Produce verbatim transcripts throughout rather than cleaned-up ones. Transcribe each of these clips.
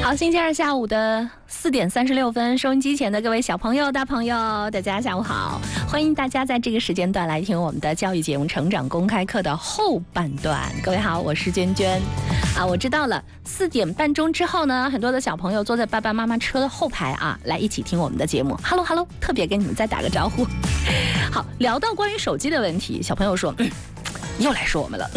好，星期二下午的四点三十六分，收音机前的各位小朋友、大朋友，大家下午好！欢迎大家在这个时间段来听我们的教育节目《成长公开课》的后半段。各位好，我是娟娟。啊，我知道了，四点半钟之后呢，很多的小朋友坐在爸爸妈妈车的后排啊，来一起听我们的节目。Hello Hello， 特别跟你们再打个招呼。好，聊到关于手机的问题，小朋友说，嗯，又来说我们了。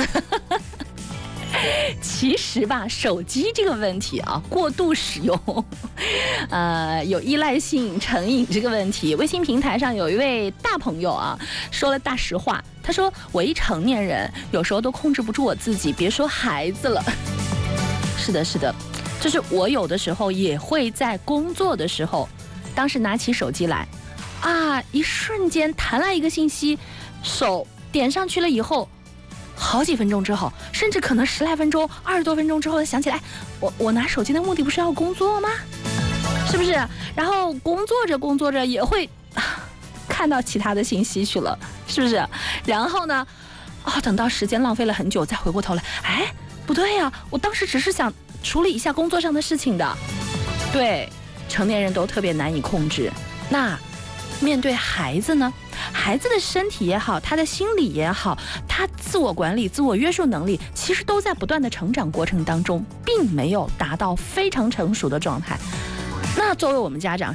其实吧，手机这个问题啊，过度使用，呃，有依赖性成瘾这个问题，微信平台上有一位大朋友啊，说了大实话。他说：“我一成年人，有时候都控制不住我自己，别说孩子了。”是的，是的，就是我有的时候也会在工作的时候，当时拿起手机来，啊，一瞬间弹来一个信息，手点上去了以后。好几分钟之后，甚至可能十来分钟、二十多分钟之后想起来，我我拿手机的目的不是要工作吗？是不是？然后工作着工作着也会、啊、看到其他的信息去了，是不是？然后呢，啊、哦，等到时间浪费了很久，再回过头来，哎，不对呀、啊，我当时只是想处理一下工作上的事情的。对，成年人都特别难以控制。那面对孩子呢？孩子的身体也好，他的心理也好，他自我管理、自我约束能力，其实都在不断的成长过程当中，并没有达到非常成熟的状态。那作为我们家长，